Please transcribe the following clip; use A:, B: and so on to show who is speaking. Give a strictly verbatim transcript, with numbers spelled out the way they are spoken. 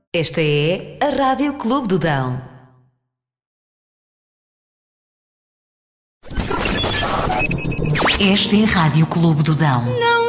A: Esta é a Rádio Clube do Dão. Esta é a Rádio Clube do Dão.
B: Não